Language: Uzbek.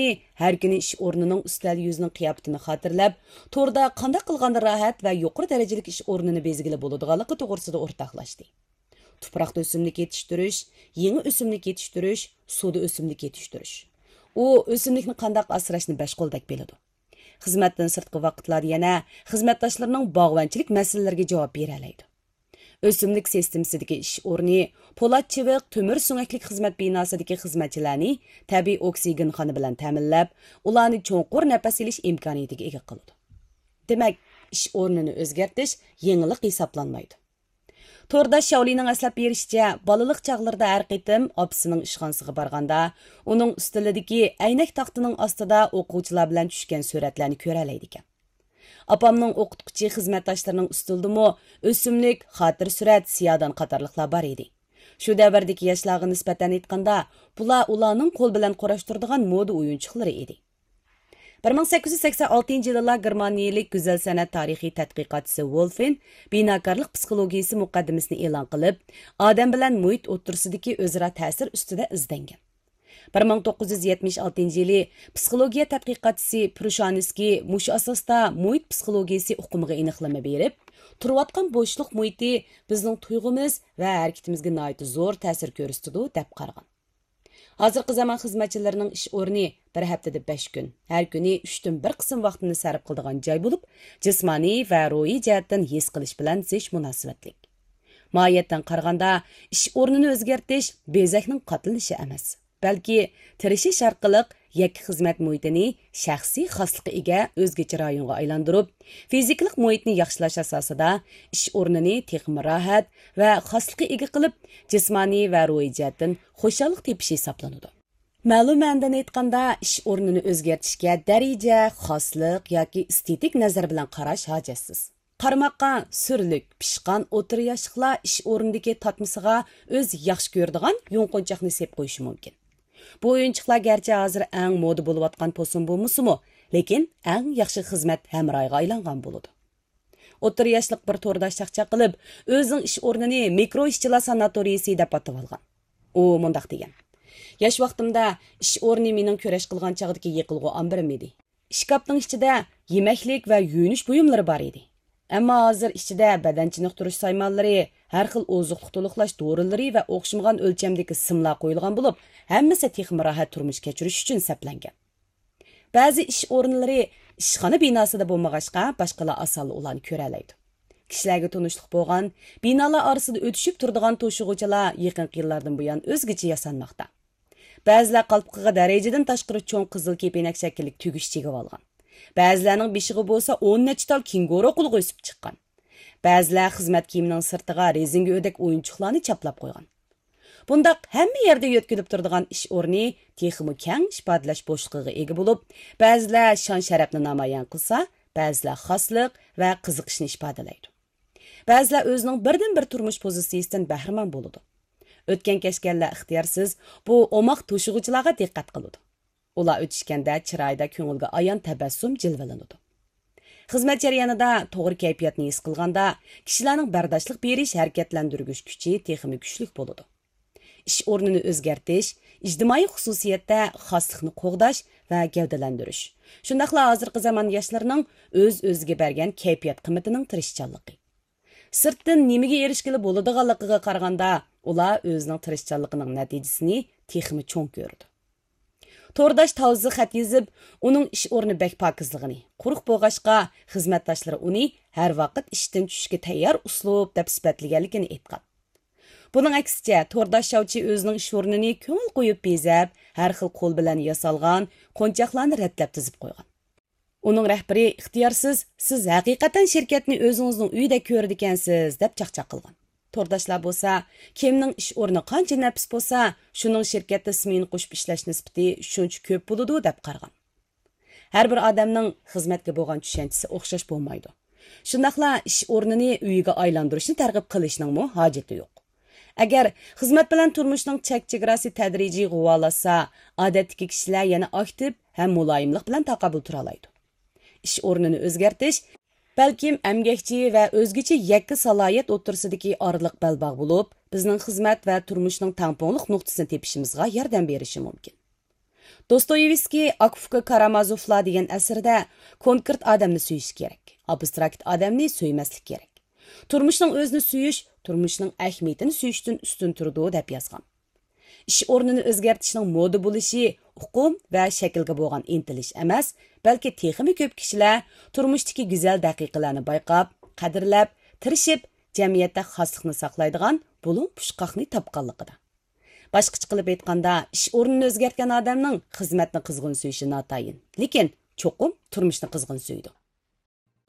har kuni ish o'rnining ustal yuzining qiyofatini xotirlab, to'rda qanday qilganda rohat va yuqori darajalik ish o'rnini bezgili bo'ladiganligi to'g'risida o'rtoqlashdi. Tuproqda o'simlik yetishtirish, yangi o'simlik yetishtirish, suvda o'simlik yetishtirish. U o'simlikni qanday asrashni bashqo'ldek biladi. Xizmatdan sirtqi vaqtlarda yana xizmatdoshlarining bog'vanchilik masalalariga javob bera oladi. O'simlik sistemasidagi ish o'rni po'lat chiviq, temir so'ngaklik xizmat binosidagi xizmatchilarni tabiiy oksigen xona bilan ta'minlab, ularni cho'nqur nafas olish imkoniyatiga ega qiladi. Demak, ish o'rnini o'zgartirish yengillik hisoblanmaydi. To'rda Shavlining aslab berishicha, balalik chaqlarida har qitim opisining ishxonasiga borganda, uning ustilidagi aynak taxtining ostida o'quvchilar bilan tushgan suratlarni ko'ra oladi ekan. Apamning o'qituvchi xizmatdoshlarining ustildimi o'simlik, xotir surat, siyodan qatorliqlar bor edi. Shu davrdagi yoshlarga nisbatan aytganda, bular ularning qo'l bilan qorashtiradigan moda o'yinchoqlari edi. 1886 yilda Germaniyalik güzel san'at tarixiy tadqiqotchisi Wolfin binokorlik psixologiyasi muqaddimasini e'lon qilib, odam bilan muhit o'ttirsidagi o'zaro ta'sir ustida izlangan. 1976 yili psixologiya tadqiqotchisi Prushansky mush asosda muhit psixologiyasi uqumiga aniqlama berib, turayotgan bo'shliq muhiti bizning tuyg'umiz va harakatimizga nihoyat zo'r ta'sir ko'rsatadi deb qaragan. Hozirgi zaman xizmatchilarining ish o'rni bir haftada 5 kun, har kuni 3 dan 1 qism vaqtini sarf qiladigan joy bo'lib, jismoniy va ruhiy jihatdan his qilish bilan zish munosabatlik. Mohiyatdan qaraganda, ish o'rnini o'zgartirish bezakning qatlanishi emas, balki tirishish orqali yakka xizmat muhitini shaxsiy xoslikqa ega o'zgacha rayonga aylantirib, fiziklik muhitni yaxshilash asosida ish o'rnini texmi rohat va xoslikqa ega qilib, jismoniy va ruhiy jihatdan xushallik tepish hisoblanadi. Ma'lum ma'noda aytganda, ish o'rnini o'zgartirishga daraja, xoslik yoki estetik nazar bilan qarash hojatsiz. Qarmoqqa surlik, pishqan o'tir yoshliqlar ish o'rnidagi tatmisiga o'z yaxshi ko'radigan yunqunchoqni sep qo'yishi mumkin. Bu o'yinchiqlar garchi hozir eng moda bo'layotgan posun bo'lmasa-mu, lekin eng yaxshi xizmat hamroyiga aylangan bo'ladi. O'tir yoshliq bir to'rdosh chaqchaq qilib, o'zining ish o'rnini mikro ishchilar sanatoriyasi deb atib olgan. U mundaq degan: "Yosh vaqtimda ish o'rni mening ko'rash qilgan chog'dagi yiqilg'u ambirim edi. Shkafning ichida yemaklik va yuvinish buyumlari bor edi. Ammo hozir ichida badan chiniqtirish saymonlari, har xil oziqlik to'liqlash dorilari va o'xshamagan o'lchamdagi simlar qo'yilgan bo'lib, hammasi texmi rohat turmush kechirish uchun saplangan. Ba'zi ish o'rinlari ishxona binosida bo'lmag'achqa, boshqalar asosan ularni ko'ra oladi. Kishilarga tunishlik bo'lgan, binolar orasida o'tishib turadigan to'shig'uvchilar yaqin yillardan buyon o'zgacha yasanmoqda. Ba'zilar qalbqiga darajadan tashqari cho'ng qizil kepenak shakllik tugish chegib olgan. Ba'zilarning beshig'i bo'lsa 10 necha tal kenguru qulg'i o'sib chiqqan. Ba'zilar xizmat kiyimining sirtiga rezinga o'dak o'yinchoqlarni chaplab qo'ygan. Bundaq hamma yerda yo'tkilib turadigan ish o'rni texmi keng ifodalash bo'shligiga ega bo'lib, ba'zilar shon sharafni namoyon qilsa, ba'zilar xoslik va qiziqishni ifodalaydi. Ba'zilar o'zining birdan-bir turmush pozitsiyasidan bahramand bo'ladi. O'tgan kechganlar ixtiyorsiz bu omoq to'shig'uvchilarga diqqat qiladi. Ular o'tishganda chiroyda ko'ngilga ayon tabassum jilvalanadi. Xizmat jarayonida to'g'ri kayfiyatni his qilganda, kishilarning bardoshlik berish, harakatlantirgich kuchi texmi kuchli bo'ladi. Ish o'rnini o'zgartirish, ijtimoiy xususiyatda xoslikni qo'g'dash va gavdalantirish. Shundaqla hozirgi zamon yoshlarining o'z-o'ziga bergan kayfiyat qimmatining tirishchanligi. Sirtdan nimaga erishgili bo'ladiganligiga qaraganda, ular o'zining tirishchanligining natijasini texmi cho'ng ko'rdi. To'rdosh tavzi xat yozib, uning ish o'rni bek pokizligini, quruq bo'g'ashqa xizmatdoshlari uni har vaqt ishdan tushishga tayyor uslub deb sifatlaganligini aytgan. Buning aksicha, to'rdosh shavchi o'zining ish o'rnini ko'ngil qo'yib bezab, har xil qo'l bilan yasalgan qo'nchoqlarni ratlab tizib qo'ygan. Uning rahbari ixtiyorsiz, siz haqiqatan shirkatni o'zingizning uyida ko'rdi ekansiz deb chaqchaq qilgan. To'rdoshlar bo'lsa, kimning ish o'rni qancha nafs bo'lsa, shuning shirkatda ismini qo'shib ishlash nisbati shuncha ko'p bo'ladi deb qaragan. Har bir odamning xizmatga bo'lgan tushunchasi o'xshash bo'lmaydi. Shundaqla ish o'rnini uyiga aylantirishni targ'ib qilishning hojati yo'q. Agar xizmat bilan turmushning chek-chegarasi tadrijiy g'uvolasa, odatdagi kishilar yana aktiv ham muloyimlik bilan taqabul tura oladi. Ish o'rnini o'zgartirish balkim emgakchi va o'zgacha yakka salohiyat o'tirsidagi orliq balbog' bo'lib, bizning xizmat va turmushning tamponlik nuqtasini tepishimizga yordam berishi mumkin. Dostoyevskiy Akufka Karamazovlar degan asrida konkret odamni suyish kerak, abstrakt odamni suymaslik kerak. Turmushning o'zini suyish, turmushning ahamiyatini suyishdan ustun turdi deb yozgan. Ish o'rnini o'zgartirishning moda bo'lishi uqum va shaklga bo'lgan intilish emas, balki texmi ko'p kishilar turmushdagi go'zal daqiqalarni bayqab, qadrlab, tirishib, jamiyatda xoslikni saqlaydigan bulun pushqoqni topganligida. Boshqacha qilib aytganda, ish o'rnini o'zgartgan odamning xizmatni qizg'in suyishi notayin, lekin cho'qim turmushni qizg'in suydi.